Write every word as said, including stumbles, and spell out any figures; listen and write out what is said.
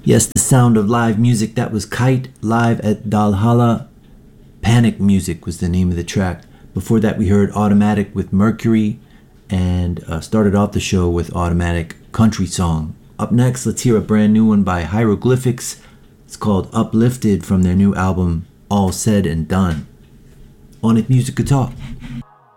Yes, the sound of live music. That was Kite live at Dalhalla. Panic Music was the name of the track. Before that, we heard Automatic with Mercury, and uh, started off the show with Automatic Country Song. Up next, let's hear a brand new one by Hieroglyphics. It's called Uplifted from their new album All Said and Done. On It Music Guitar.